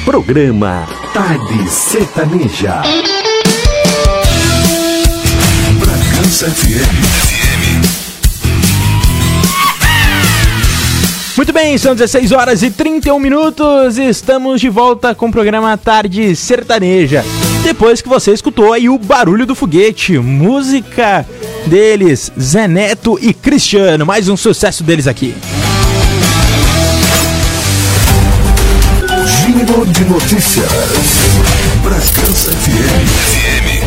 Programa Tarde Sertaneja. Bragança FM. Muito bem, são 16 horas e 31 minutos. Estamos de volta com o programa Tarde Sertaneja. Depois que você escutou aí o Barulho do Foguete, música deles, Zé Neto e Cristiano. Mais um sucesso deles aqui. Giro de Notícias. Bragança FM.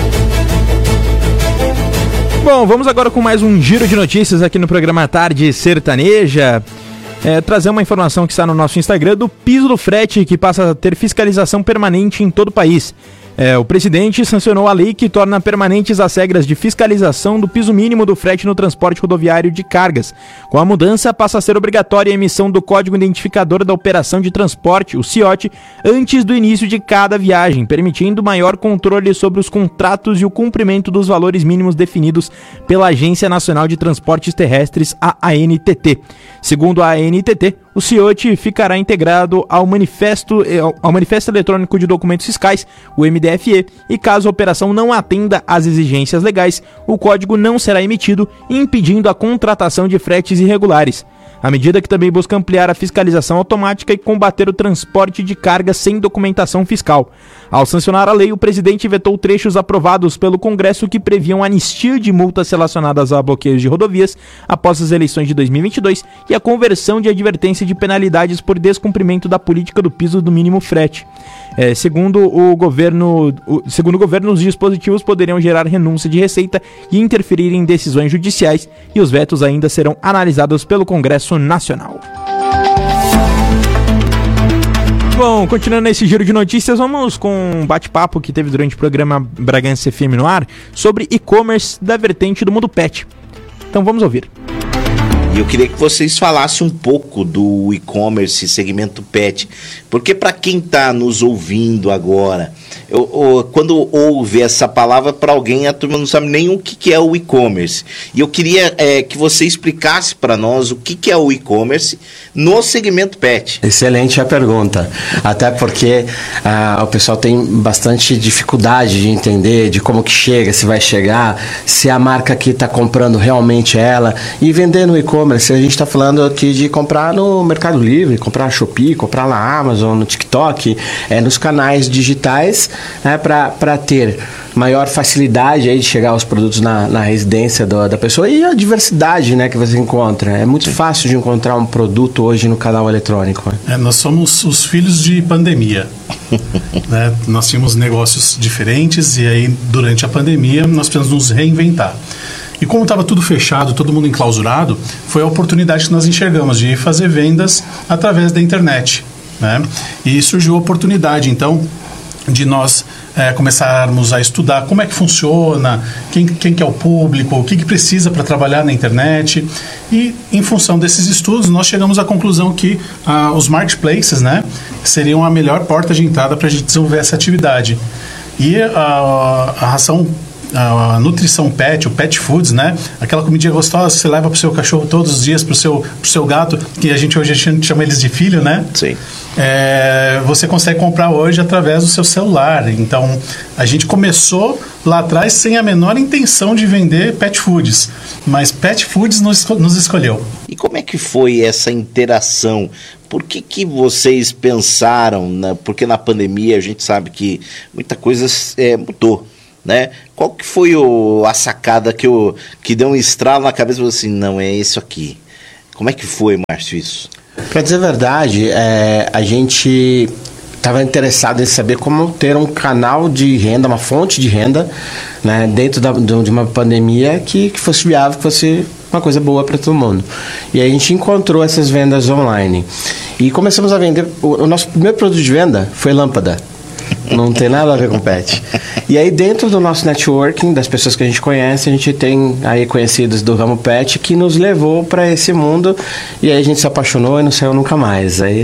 Bom, vamos agora com mais um giro de notícias aqui no programa Tarde Sertaneja. Trazer uma informação que está no nosso Instagram do piso do frete, que passa a ter fiscalização permanente em todo o país. O presidente sancionou a lei que torna permanentes as regras de fiscalização do piso mínimo do frete no transporte rodoviário de cargas. Com a mudança, passa a ser obrigatória a emissão do Código Identificador da Operação de Transporte, o CIOT, antes do início de cada viagem, permitindo maior controle sobre os contratos e o cumprimento dos valores mínimos definidos pela Agência Nacional de Transportes Terrestres, a ANTT. Segundo a ANTT, o CIOT ficará integrado ao Manifesto Eletrônico de Documentos Fiscais, o MDFE, e caso a operação não atenda às exigências legais, o código não será emitido, impedindo a contratação de fretes irregulares. A medida que também busca ampliar a fiscalização automática e combater o transporte de cargas sem documentação fiscal. Ao sancionar a lei, o presidente vetou trechos aprovados pelo Congresso que previam anistia de multas relacionadas a bloqueios de rodovias após as eleições de 2022 e a conversão de advertência de penalidades por descumprimento da política do piso do mínimo frete. Segundo o governo, os dispositivos poderiam gerar renúncia de receita e interferir em decisões judiciais, e os vetos ainda serão analisados pelo Congresso Nacional. Bom, continuando esse giro de notícias, vamos com um bate-papo que teve durante o programa Bragança FM no ar sobre e-commerce da vertente do mundo pet. Então vamos ouvir. E eu queria que vocês falassem um pouco do e-commerce, segmento pet, porque para quem está nos ouvindo agora, quando ouve essa palavra para alguém, a turma não sabe nem o que é o e-commerce. E eu queria que você explicasse para nós o que é o e-commerce no segmento pet. Excelente a pergunta, até porque o pessoal tem bastante dificuldade de entender de como que chega, se vai chegar, se a marca que está comprando realmente é ela, e vender no e-commerce. A gente está falando aqui de comprar no Mercado Livre, comprar na Shopee, comprar na Amazon, no TikTok, nos canais digitais, para ter maior facilidade aí de chegar aos produtos na residência da pessoa, e a diversidade, que você encontra. É muito fácil de encontrar um produto hoje no canal eletrônico. Nós somos os filhos de pandemia. Nós tínhamos negócios diferentes e aí durante a pandemia nós precisamos nos reinventar. E como estava tudo fechado, todo mundo enclausurado, foi a oportunidade que nós enxergamos de fazer vendas através da internet. E surgiu a oportunidade, então, de nós começarmos a estudar como é que funciona, quem que é o público, o que precisa para trabalhar na internet. E, em função desses estudos, nós chegamos à conclusão que os marketplaces seriam a melhor porta de entrada para a gente desenvolver essa atividade. E a ração... A nutrição pet, o pet foods, aquela comidinha gostosa que você leva pro seu cachorro todos os dias, pro seu gato, que a gente hoje chama eles de filho, Sim. Você consegue comprar hoje através do seu celular. Então, a gente começou lá atrás sem a menor intenção de vender pet foods, mas pet foods nos escolheu. E como é que foi essa interação? Por que vocês pensaram, porque na pandemia a gente sabe que muita coisa mudou, Qual que foi a sacada que deu um estralo na cabeça e falou assim, não, é isso aqui? Como é que foi, Márcio, isso? Para dizer a verdade, a gente estava interessado em saber como ter um canal de renda, uma fonte de renda, dentro de uma pandemia que fosse viável, que fosse uma coisa boa para todo mundo. E aí a gente encontrou essas vendas online. E começamos a vender. O nosso primeiro produto de venda foi lâmpada. Não tem nada a ver com pet. E aí dentro do nosso networking, das pessoas que a gente conhece, a gente tem aí conhecidos do ramo pet que nos levou para esse mundo, e aí a gente se apaixonou e não saiu nunca mais. Aí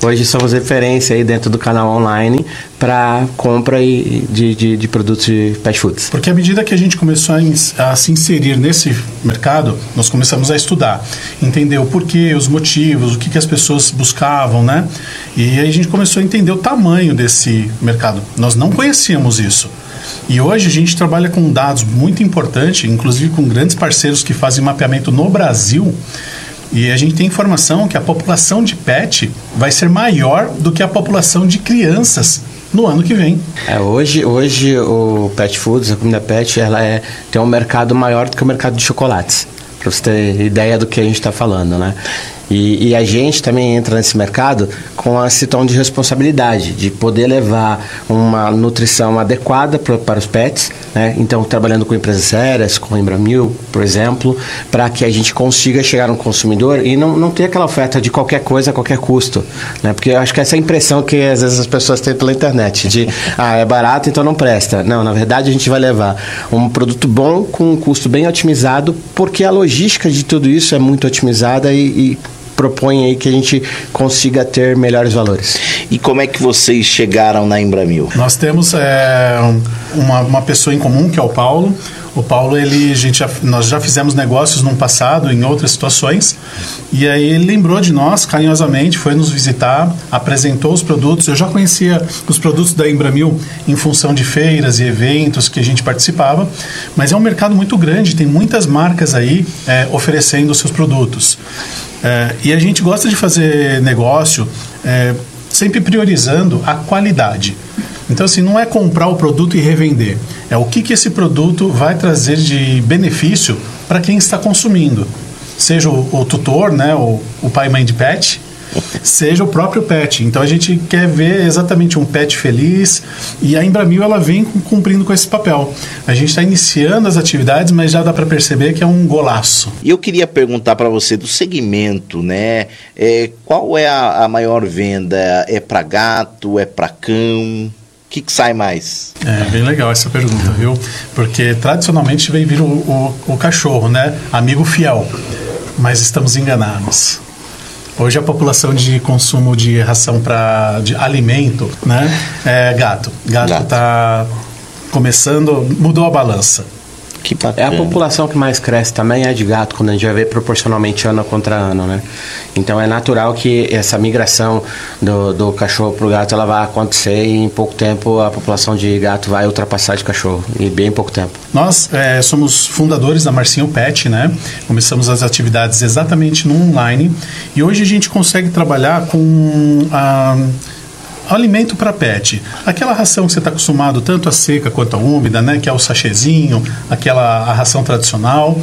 Hoje somos referência aí dentro do canal online para compra de produtos de pet foods. Porque à medida que a gente começou a se inserir nesse mercado, nós começamos a estudar, entender o porquê, os motivos, o que as pessoas buscavam, né? E aí a gente começou a entender o tamanho desse mercado. Nós não conhecíamos isso. E hoje a gente trabalha com dados muito importantes, inclusive com grandes parceiros que fazem mapeamento no Brasil. E a gente tem informação que a população de pet vai ser maior do que a população de crianças no ano que vem. Hoje o pet foods, a comida pet, ela tem um mercado maior do que o mercado de chocolates. Para você ter ideia do que a gente está falando, né? E a gente também entra nesse mercado com esse tom de responsabilidade, de poder levar uma nutrição adequada para os pets, né? Então, trabalhando com empresas sérias, com a Embramil, por exemplo, para que a gente consiga chegar no consumidor e não ter aquela oferta de qualquer coisa a qualquer custo, né? Porque eu acho que essa é a impressão que às vezes as pessoas têm pela internet, de é barato, então não presta. Não, na verdade a gente vai levar um produto bom com um custo bem otimizado, porque a logística de tudo isso é muito otimizada e propõe aí que a gente consiga ter melhores valores. E como é que vocês chegaram na Embramil? Nós temos uma pessoa em comum, que é o Paulo. O Paulo, nós já fizemos negócios no passado, em outras situações, e aí ele lembrou de nós carinhosamente, foi nos visitar, apresentou os produtos. Eu já conhecia os produtos da Embramil em função de feiras e eventos que a gente participava, mas é um mercado muito grande, tem muitas marcas aí oferecendo os seus produtos. E a gente gosta de fazer negócio sempre priorizando a qualidade. Então, assim, não é comprar o produto e revender. É o que esse produto vai trazer de benefício para quem está consumindo. Seja o tutor, né, o pai e mãe de pet, seja o próprio pet. Então, a gente quer ver exatamente um pet feliz, e a Embramil, ela vem cumprindo com esse papel. A gente está iniciando as atividades, mas já dá para perceber que é um golaço. E eu queria perguntar para você do segmento, né? Qual é a maior venda? É para gato? É para cão? O que sai mais? É bem legal essa pergunta, viu? Porque tradicionalmente vem vir o cachorro, né? Amigo fiel. Mas estamos enganados. Hoje a população de consumo de ração de alimento, né? É gato. Gato está começando, mudou a balança. É a população que mais cresce também é de gato, quando a gente vai ver proporcionalmente ano contra ano, né? Então é natural que essa migração do cachorro para o gato ela vai acontecer, e em pouco tempo a população de gato vai ultrapassar de cachorro, em bem pouco tempo. Nós somos fundadores da Marcinho Pet, né? Começamos as atividades exatamente no online, e hoje a gente consegue trabalhar com alimento para pet. Aquela ração que você está acostumado, tanto a seca quanto a úmida, né? Que é o sachêzinho, a ração tradicional.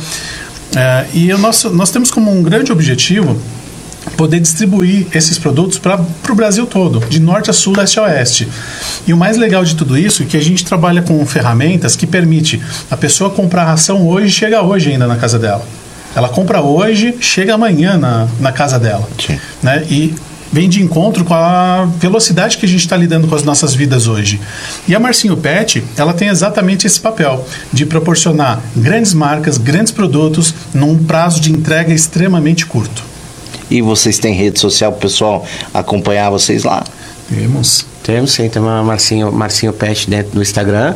E nós temos como um grande objetivo poder distribuir esses produtos para o Brasil todo, de norte a sul, leste a oeste. E o mais legal de tudo isso é que a gente trabalha com ferramentas que permite a pessoa comprar a ração hoje e chega hoje ainda na casa dela. Ela compra hoje, chega amanhã na casa dela. Sim. Né? E vem de encontro com a velocidade que a gente está lidando com as nossas vidas hoje. E a Marcinho Pet, ela tem exatamente esse papel de proporcionar grandes marcas, grandes produtos, num prazo de entrega extremamente curto. E vocês têm rede social para o pessoal acompanhar vocês lá? Temos sim, tem uma Marcinho Pet dentro do Instagram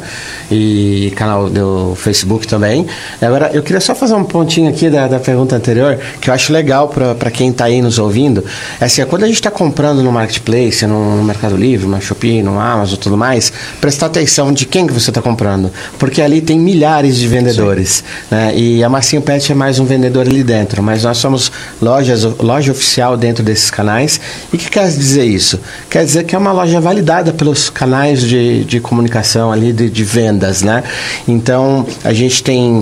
e canal do Facebook também. Agora, eu queria só fazer um pontinho aqui da pergunta anterior, que eu acho legal para quem está aí nos ouvindo. É assim, quando a gente está comprando no Marketplace, no Mercado Livre, no Shopee, no Amazon e tudo mais, prestar atenção de quem que você está comprando, porque ali tem milhares de vendedores, né? E a Marcinho Pet é mais um vendedor ali dentro, mas nós somos loja oficial dentro desses canais. E o que quer dizer isso? Quer dizer que é uma loja validada pelos canais de comunicação ali, de vendas, né? Então, a gente tem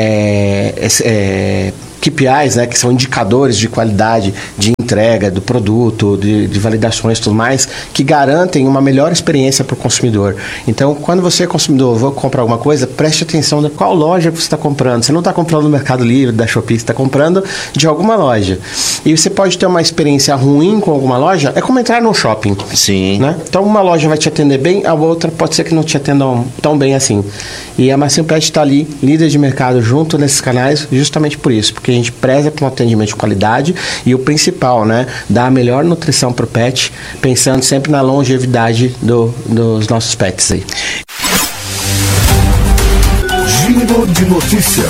KPIs, né, que são indicadores de qualidade, de entrega do produto, de validações e tudo mais, que garantem uma melhor experiência para o consumidor. Então, quando você é consumidor, vou comprar alguma coisa, preste atenção de qual loja você está comprando. Você não está comprando no Mercado Livre, da Shopee, você está comprando de alguma loja. E você pode ter uma experiência ruim com alguma loja, é como entrar num shopping. Sim. Né? Então, uma loja vai te atender bem, a outra pode ser que não te atendam tão bem assim. E a Marcinho Pet está ali, líder de mercado, junto nesses canais, justamente por isso, porque a gente preza por um atendimento de qualidade e o principal, né, dar a melhor nutrição para o pet, pensando sempre na longevidade dos nossos pets aí. Giro de notícias.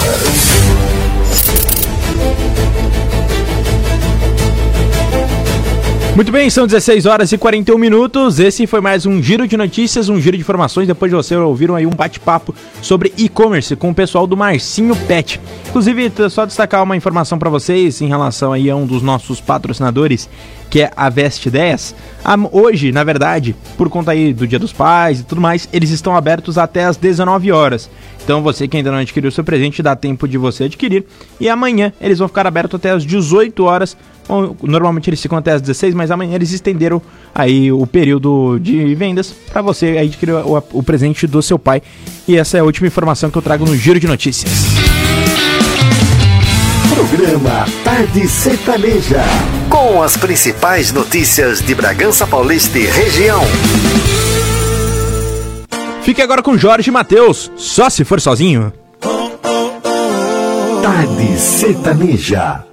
Muito bem, são 16 horas e 41 minutos. Esse foi mais um giro de notícias, um giro de informações. Depois de vocês ouviram aí um bate-papo sobre e-commerce com o pessoal do Marcinho Pet. Inclusive, só destacar uma informação para vocês em relação aí a um dos nossos patrocinadores, que é a Veste 10. Hoje, na verdade, por conta aí do Dia dos Pais e tudo mais, eles estão abertos até às 19 horas. Então você que ainda não adquiriu o seu presente, dá tempo de você adquirir. E amanhã eles vão ficar abertos até às 18 horas. Normalmente eles ficam até às 16, mas amanhã eles estenderam aí o período de vendas para você adquirir o presente do seu pai. E essa é a última informação que eu trago no Giro de Notícias. Programa Tarde Sertaneja. Com as principais notícias de Bragança Paulista e região. Fique agora com Jorge Mateus, só se for sozinho. Tarde Sertaneja.